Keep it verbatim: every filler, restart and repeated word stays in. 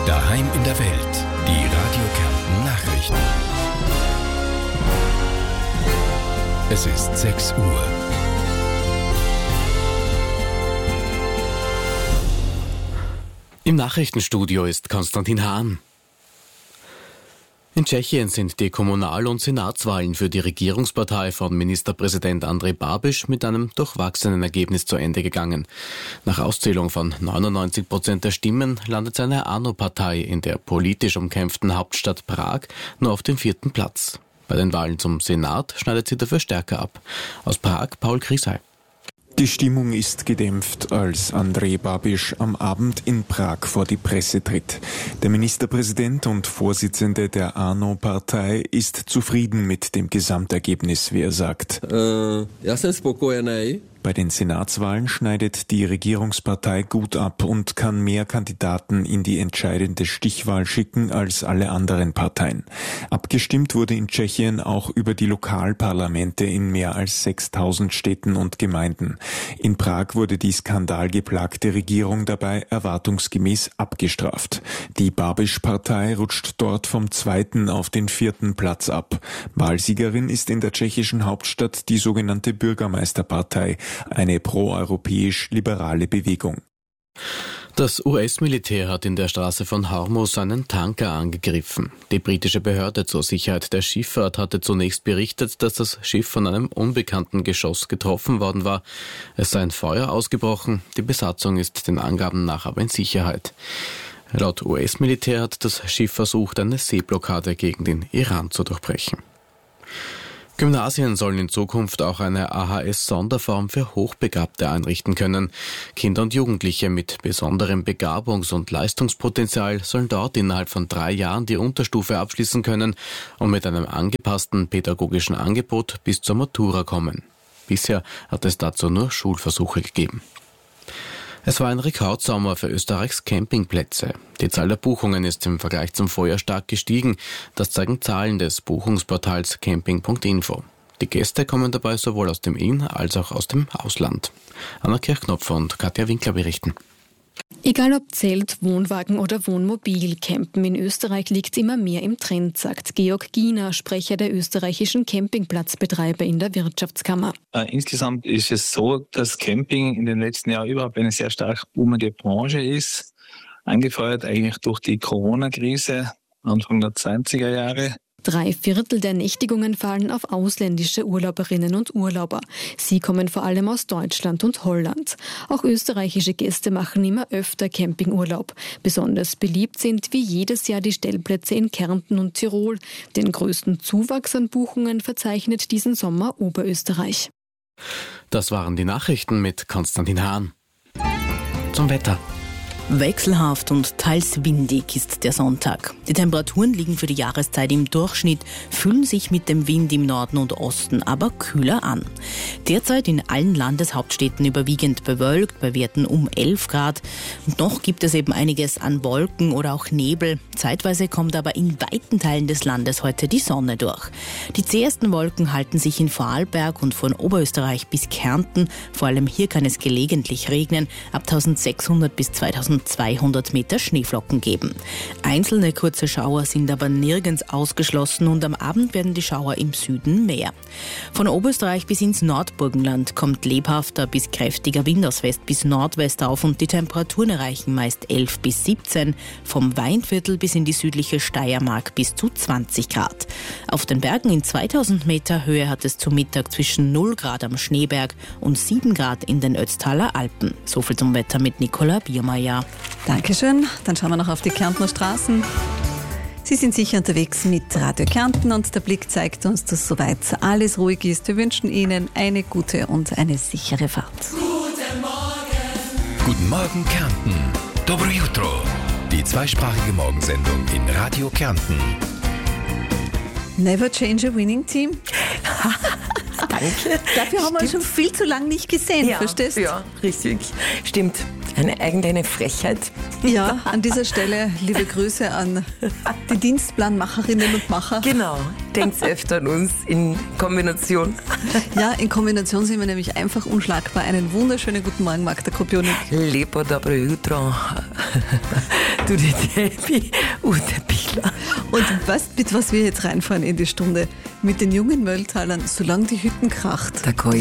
Daheim in der Welt. Die Radio Kärnten Nachrichten. Es ist sechs Uhr. Im Nachrichtenstudio ist Konstantin Hahn. In Tschechien sind die Kommunal- und Senatswahlen für die Regierungspartei von Ministerpräsident Andrej Babiš mit einem durchwachsenen Ergebnis zu Ende gegangen. Nach Auszählung von neunundneunzig Prozent der Stimmen landet seine ANO-Partei in der politisch umkämpften Hauptstadt Prag nur auf dem vierten Platz. Bei den Wahlen zum Senat schneidet sie dafür stärker ab. Aus Prag Paul Krisay. Die Stimmung ist gedämpft, als Andrej Babiš am Abend in Prag vor die Presse tritt. Der Ministerpräsident und Vorsitzende der ANO-Partei ist zufrieden mit dem Gesamtergebnis, wie er sagt. Uh, ja jsem spokojený. Bei den Senatswahlen schneidet die Regierungspartei gut ab und kann mehr Kandidaten in die entscheidende Stichwahl schicken als alle anderen Parteien. Abgestimmt wurde in Tschechien auch über die Lokalparlamente in mehr als sechstausend Städten und Gemeinden. In Prag wurde die skandalgeplagte Regierung dabei erwartungsgemäß abgestraft. Die Babiš-Partei rutscht dort vom zweiten auf den vierten Platz ab. Wahlsiegerin ist in der tschechischen Hauptstadt die sogenannte Bürgermeisterpartei, eine proeuropäisch-liberale Bewegung. Das U S-Militär hat in der Straße von Hormuz einen Tanker angegriffen. Die britische Behörde zur Sicherheit der Schifffahrt hatte zunächst berichtet, dass das Schiff von einem unbekannten Geschoss getroffen worden war. Es sei ein Feuer ausgebrochen. Die Besatzung ist den Angaben nach aber in Sicherheit. Laut U S-Militär hat das Schiff versucht, eine Seeblockade gegen den Iran zu durchbrechen. Gymnasien sollen in Zukunft auch eine A H S-Sonderform für Hochbegabte einrichten können. Kinder und Jugendliche mit besonderem Begabungs- und Leistungspotenzial sollen dort innerhalb von drei Jahren die Unterstufe abschließen können und mit einem angepassten pädagogischen Angebot bis zur Matura kommen. Bisher hat es dazu nur Schulversuche gegeben. Es war ein Rekordsommer für Österreichs Campingplätze. Die Zahl der Buchungen ist im Vergleich zum Vorjahr stark gestiegen. Das zeigen Zahlen des Buchungsportals camping punkt info. Die Gäste kommen dabei sowohl aus dem In- als auch aus dem Ausland. Anna Kirchknopfer und Katja Winkler berichten. Egal ob Zelt, Wohnwagen oder Wohnmobil, Campen in Österreich liegt immer mehr im Trend, sagt Georg Giener, Sprecher der österreichischen Campingplatzbetreiber in der Wirtschaftskammer. Äh, insgesamt ist es so, dass Camping in den letzten Jahren überhaupt eine sehr stark boomende Branche ist, angefeuert eigentlich durch die Corona-Krise Anfang der zwanziger Jahre. Drei Viertel der Nächtigungen fallen auf ausländische Urlauberinnen und Urlauber. Sie kommen vor allem aus Deutschland und Holland. Auch österreichische Gäste machen immer öfter Campingurlaub. Besonders beliebt sind wie jedes Jahr die Stellplätze in Kärnten und Tirol. Den größten Zuwachs an Buchungen verzeichnet diesen Sommer Oberösterreich. Das waren die Nachrichten mit Konstantin Hahn. Zum Wetter. Wechselhaft und teils windig ist der Sonntag. Die Temperaturen liegen für die Jahreszeit im Durchschnitt, fühlen sich mit dem Wind im Norden und Osten aber kühler an. Derzeit in allen Landeshauptstädten überwiegend bewölkt, bei Werten um elf Grad. Und noch gibt es eben einiges an Wolken oder auch Nebel. Zeitweise kommt aber in weiten Teilen des Landes heute die Sonne durch. Die zähesten Wolken halten sich in Vorarlberg und von Oberösterreich bis Kärnten. Vor allem hier kann es gelegentlich regnen, ab eintausendsechshundert bis zweitausendzweihundert Meter Schneeflocken geben. Einzelne kurze Schauer sind aber nirgends ausgeschlossen und am Abend werden die Schauer im Süden mehr. Von Oberösterreich bis ins Nordburgenland kommt lebhafter bis kräftiger Wind aus West bis Nordwest auf und die Temperaturen erreichen meist elf bis siebzehn, vom Weinviertel bis in die südliche Steiermark bis zu zwanzig Grad. Auf den Bergen in zweitausend Meter Höhe hat es zu Mittag zwischen null Grad am Schneeberg und sieben Grad in den Ötztaler Alpen. So viel zum Wetter mit Nicola Biermeier. Dankeschön. Dann schauen wir noch auf die Kärntner Straßen. Sie sind sicher unterwegs mit Radio Kärnten und der Blick zeigt uns, dass soweit alles ruhig ist. Wir wünschen Ihnen eine gute und eine sichere Fahrt. Guten Morgen. Guten Morgen Kärnten. Dobro jutro. Die zweisprachige Morgensendung in Radio Kärnten. Never change a winning team. Danke. Dafür haben wir uns schon viel zu lange nicht gesehen, ja, verstehst du? Ja, richtig. Stimmt. Eine, eigentlich eine Frechheit. Ja, an dieser Stelle liebe Grüße an die Dienstplanmacherinnen und Macher. Genau. Denkt öfter an uns in Kombination. Ja, in Kombination sind wir nämlich einfach unschlagbar. Einen wunderschönen guten Morgen, Magda Kopionik. Lepo dobro jutro. du die Debbie und der Billa. Und was, mit was wir jetzt reinfahren in die Stunde? Mit den jungen Mölltalern, solange die Hütten kracht. Da kann